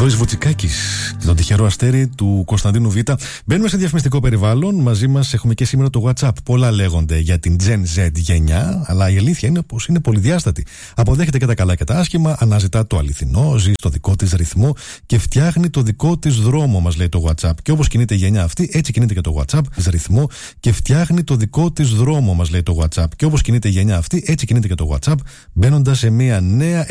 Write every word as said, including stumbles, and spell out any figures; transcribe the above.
Θοδωρής Βουτσικάκης και το τυχερό αστέρι του Κωνσταντίνου Β. Μπαίνουμε σε διαφημιστικό περιβάλλον. Μαζί μας έχουμε και σήμερα το WhatsApp. Πολλά λέγονται για την Gen Z γενιά, αλλά η αλήθεια είναι πως είναι πολυδιάστατη. Αποδέχεται και τα καλά και τα άσχημα, αναζητά το αληθινό, ζει στο δικό της ρυθμό και φτιάχνει το δικό της δρόμο, μας λέει το WhatsApp. Και όπως κινείται η γενιά αυτή, έτσι κινείται και το WhatsApp. Ρυθμό και φτιάχνει το δικό της δρόμο, μας λέει το WhatsApp. Και όπως κινείται η γενιά αυτή, έτσι κινείται και το WhatsApp, μπαίνοντας σε μια νέα